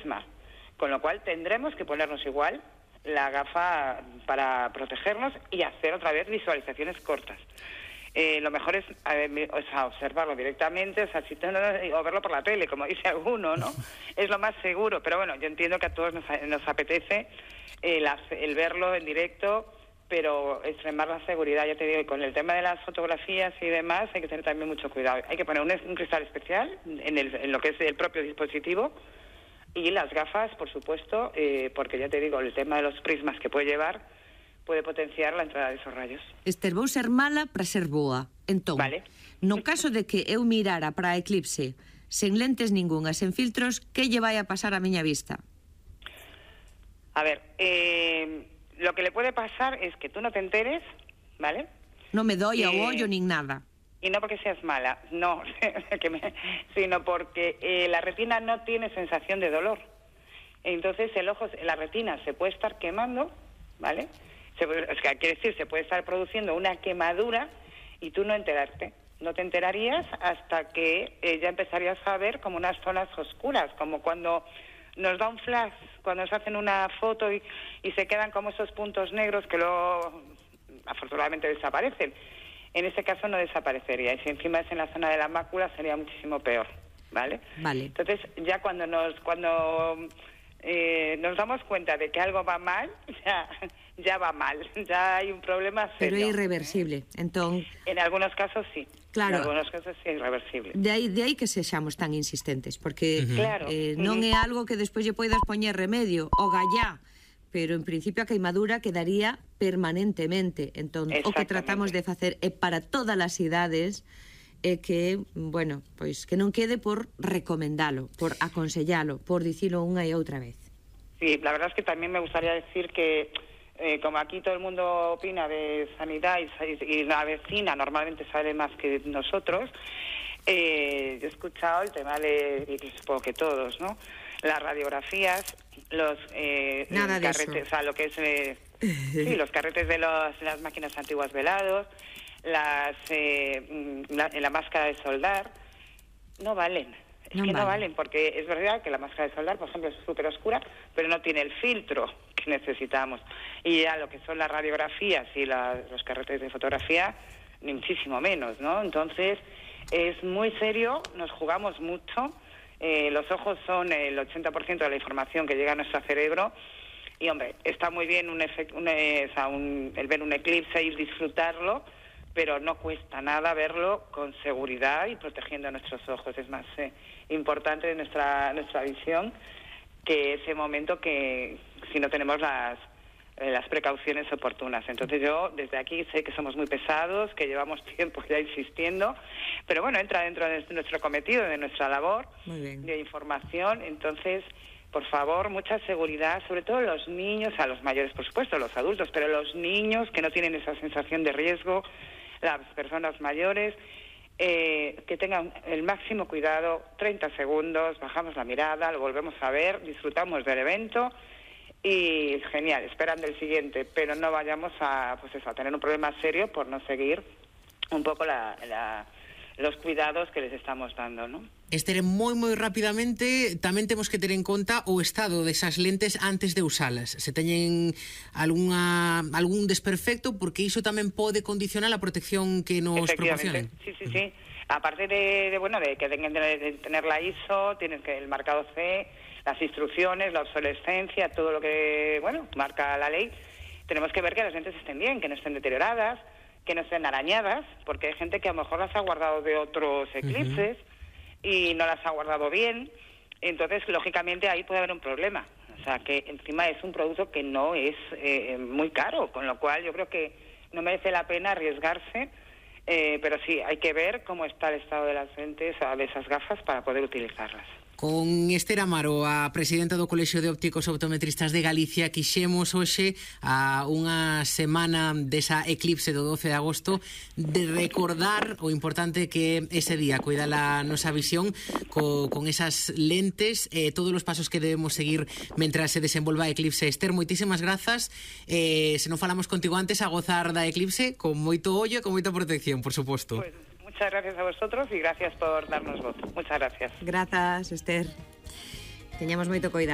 prisma, con lo cual tendremos que ponernos igual la gafa para protegernos y hacer otra vez visualizaciones cortas. Lo mejor es observarlo directamente, o verlo por la tele, como dice alguno, ¿no? Es lo más seguro, pero bueno, yo entiendo que a todos nos apetece el verlo en directo, pero extremar la seguridad, ya te digo, y con el tema de las fotografías y demás hay que tener también mucho cuidado. Hay que poner un cristal especial en lo que es el propio dispositivo, y las gafas, por supuesto, porque ya te digo, el tema de los prismas que puede llevar puede potenciar la entrada de esos rayos. Esther, vou ser mala para ser boa. Entón, vale. No caso de que eu mirara para a eclipse sen lentes ningunha, sen filtros, que lle vai a pasar a miña vista? A ver, lo que le puede pasar es que tú no te enteres, ¿vale? Non me doi ao ollo nin nada. Y no porque seas mala, no, sino porque la retina no tiene sensación de dolor. Entonces la retina se puede estar quemando, ¿vale? Quiere decir, se puede estar produciendo una quemadura y tú no enterarte. No te enterarías hasta que ya empezarías a ver como unas zonas oscuras, como cuando nos da un flash, cuando nos hacen una foto y se quedan como esos puntos negros que luego afortunadamente desaparecen. En este caso no desaparecería, y si encima es en la zona de la mácula sería muchísimo peor, ¿vale? Vale. Entonces ya cuando nos damos cuenta de que algo va mal, ya va mal, ya hay un problema serio. Pero é irreversible, entón... En algunos casos sí, claro, en algunos casos sí é irreversible. De aí que sexamos tan insistentes, porque claro. Non é algo que despois lle poidas poñer remedio, o gallá, pero en principio a queimadura quedaría permanentemente. Entón, o que tratamos de facer é para todas as idades é que, bueno, pois que non quede por recomendalo, por aconsellalo, por dicilo unha e outra vez. Sí, la verdad es que también me gustaría decir que como aquí todo el mundo opina de sanidad y la vecina normalmente sabe más que nosotros, yo he escuchado el tema de, supongo que todos, ¿no? Las radiografías, los carretes, o sea, lo que es sí, los carretes de las máquinas antiguas velados, la máscara de soldar, no valen. No valen, porque es verdad que la máscara de soldar, por ejemplo, es súper oscura, pero no tiene el filtro que necesitamos. Y ya lo que son las radiografías y los carretes de fotografía, ni muchísimo menos, ¿no? Entonces, es muy serio, nos jugamos mucho. Los ojos son el 80% de la información que llega a nuestro cerebro. Y, hombre, está muy bien el ver un eclipse y disfrutarlo, pero no cuesta nada verlo con seguridad y protegiendo nuestros ojos. Es más importante de nuestra visión que ese momento que si no tenemos las precauciones oportunas. Entonces yo desde aquí sé que somos muy pesados, que llevamos tiempo ya insistiendo, pero bueno, entra dentro de nuestro cometido, de nuestra labor de información. Entonces, por favor, mucha seguridad, sobre todo los niños, a los mayores, por supuesto, los adultos, pero los niños que no tienen esa sensación de riesgo, las personas mayores, que tengan el máximo cuidado, 30 segundos, bajamos la mirada, lo volvemos a ver, disfrutamos del evento y genial, esperando el siguiente, pero no vayamos a tener un problema serio por no seguir un poco los cuidados que les estamos dando, ¿no? Esther, moi rapidamente, tamén temos que ter en conta o estado desas lentes antes de usalas. Se teñen algún desperfecto, porque iso tamén pode condicionar a protección que nos proporcionen. Sí. Aparte de que tengan de tener la ISO, tienen que el marcado C, las instrucciones, la obsolescencia, todo lo que, marca la ley, tenemos que ver que las lentes estén bien, que no estén deterioradas, que no estén arañadas, porque hay gente que a lo mejor las ha guardado de otros eclipses y no las ha guardado bien. Entonces, lógicamente, ahí puede haber un problema. O sea, que encima es un producto que no es muy caro, con lo cual yo creo que no merece la pena arriesgarse, pero sí, hay que ver cómo está el estado de las lentes, de esas gafas, para poder utilizarlas. Con Esther Amaro, a presidenta do Colexio de Ópticos Optometristas de Galicia, quixemos hoxe a unha semana desa eclipse do 12 de agosto de recordar o importante que ese día cuida a nosa visión con esas lentes, todos os pasos que debemos seguir mentras se desenvolva a eclipse. Esther, moitísimas grazas, se non falamos contigo antes, a gozar da eclipse con moito ollo e con moita protección, por suposto. Pues muchas gracias a vosotros y gracias por darnos voz. Muchas gracias. Grazas, Esther. Teñamos moito cuidado.